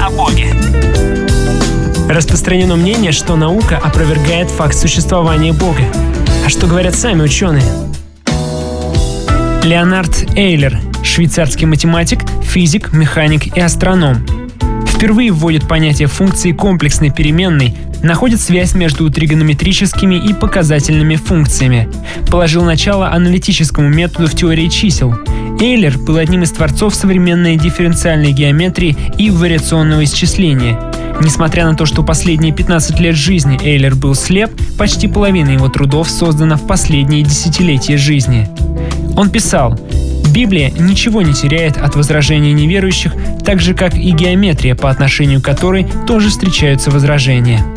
о Боге. Распространено мнение, что наука опровергает факт существования Бога. А что говорят сами ученые? Леонард Эйлер, швейцарский математик, физик, механик и астроном. Впервые вводит понятие функции комплексной переменной, находит связь между тригонометрическими и показательными функциями, положил начало аналитическому методу в теории чисел. Эйлер был одним из творцов современной дифференциальной геометрии и вариационного исчисления. Несмотря на то, что последние 15 лет жизни Эйлер был слеп, почти половина его трудов создана в последние десятилетия жизни. Он писал: «Библия ничего не теряет от возражений неверующих, так же как и геометрия, по отношению к которой тоже встречаются возражения».